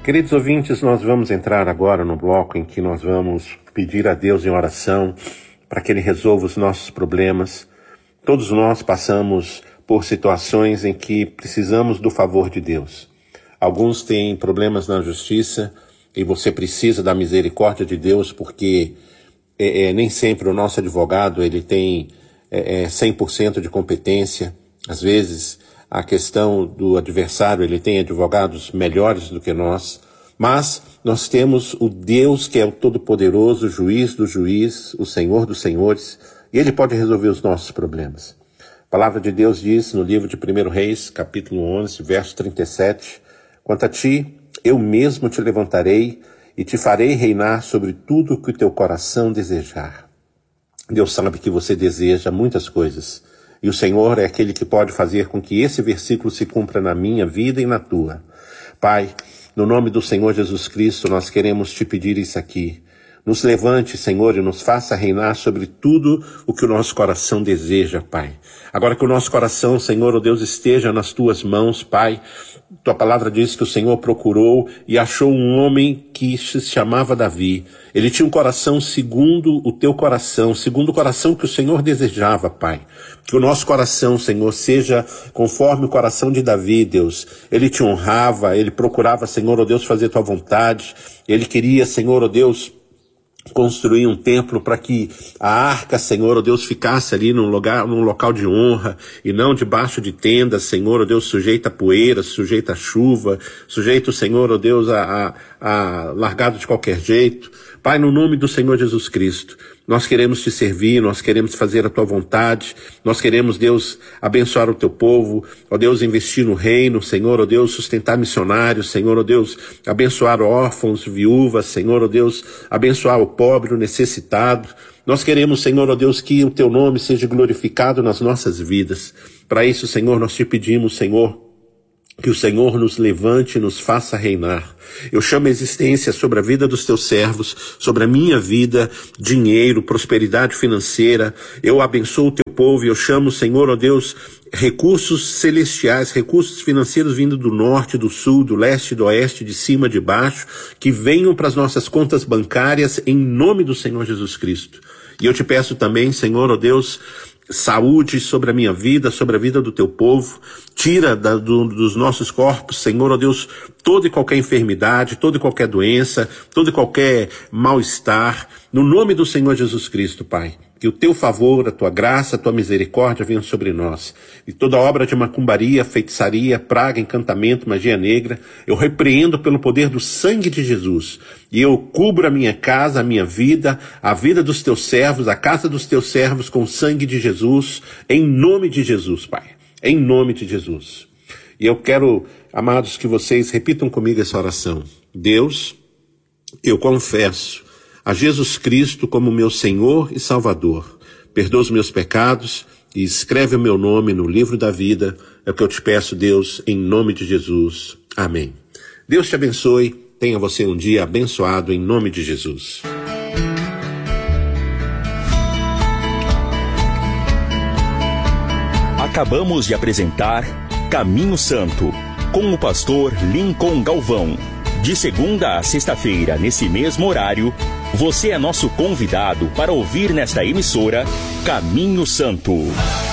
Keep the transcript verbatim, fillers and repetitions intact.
Queridos ouvintes, nós vamos entrar agora no bloco em que nós vamos pedir a Deus em oração para que Ele resolva os nossos problemas. Todos nós passamos por situações em que precisamos do favor de Deus. Alguns têm problemas na justiça e você precisa da misericórdia de Deus porque é, é, nem sempre o nosso advogado ele tem é, é, cem por cento de competência. Às vezes a questão do adversário, ele tem advogados melhores do que nós, mas nós temos o Deus que é o Todo-Poderoso, o Juiz do Juiz, o Senhor dos Senhores, e Ele pode resolver os nossos problemas. A palavra de Deus diz no livro de primeiro Reis, capítulo onze, verso trinta e sete, quanto a ti, eu mesmo te levantarei e te farei reinar sobre tudo o que o teu coração desejar. Deus sabe que você deseja muitas coisas, e o Senhor é aquele que pode fazer com que esse versículo se cumpra na minha vida e na tua. Pai, no nome do Senhor Jesus Cristo, nós queremos te pedir isso aqui. Nos levante, Senhor, e nos faça reinar sobre tudo o que o nosso coração deseja, Pai. Agora que o nosso coração, Senhor, oh Deus, esteja nas tuas mãos, Pai. Tua palavra diz que o Senhor procurou e achou um homem que se chamava Davi. Ele tinha um coração segundo o teu coração, segundo o coração que o Senhor desejava, Pai. Que o nosso coração, Senhor, seja conforme o coração de Davi, Deus. Ele te honrava, ele procurava, Senhor, ó Deus, fazer tua vontade. Ele queria, Senhor, ó Deus, construir um templo para que a arca, Senhor, ó Deus, ficasse ali num lugar, num local de honra e não debaixo de tendas, Senhor, ó Deus, sujeita a poeira, sujeita a chuva, sujeito, Senhor, ó Deus, a, a, a largado de qualquer jeito. Pai, no nome do Senhor Jesus Cristo, nós queremos te servir, nós queremos fazer a tua vontade, nós queremos, Deus, abençoar o teu povo, ó Deus, investir no reino, Senhor, ó Deus, sustentar missionários, Senhor, ó Deus, abençoar órfãos, viúvas, Senhor, ó Deus, abençoar o pobre, o necessitado. Nós queremos, Senhor, ó Deus, que o teu nome seja glorificado nas nossas vidas. Para isso, Senhor, nós te pedimos, Senhor, que o Senhor nos levante e nos faça reinar. Eu chamo a existência sobre a vida dos teus servos, sobre a minha vida, dinheiro, prosperidade financeira. Eu abençoo o teu povo e eu chamo, Senhor, ó Deus, recursos celestiais, recursos financeiros vindo do norte, do sul, do leste, do oeste, de cima, de baixo, que venham para as nossas contas bancárias em nome do Senhor Jesus Cristo. E eu te peço também, Senhor, ó Deus, saúde sobre a minha vida, sobre a vida do teu povo. Tira da, do, dos nossos corpos, Senhor, ó Deus, toda e qualquer enfermidade, toda e qualquer doença, todo e qualquer mal-estar, no nome do Senhor Jesus Cristo, Pai. Que o teu favor, a tua graça, a tua misericórdia venham sobre nós. E toda obra de macumbaria, feitiçaria, praga, encantamento, magia negra, eu repreendo pelo poder do sangue de Jesus. E eu cubro a minha casa, a minha vida, a vida dos teus servos, a casa dos teus servos com o sangue de Jesus, em nome de Jesus, Pai. Em nome de Jesus. E eu quero, amados, que vocês repitam comigo essa oração. Deus, eu confesso a Jesus Cristo como meu Senhor e Salvador. Perdoa os meus pecados e escreve o meu nome no livro da vida. É o que eu te peço, Deus, em nome de Jesus. Amém. Deus te abençoe. Tenha você um dia abençoado em nome de Jesus. Acabamos de apresentar Caminho Santo, com o pastor Lincoln Galvão. De segunda a sexta-feira, nesse mesmo horário, você é nosso convidado para ouvir nesta emissora Caminho Santo.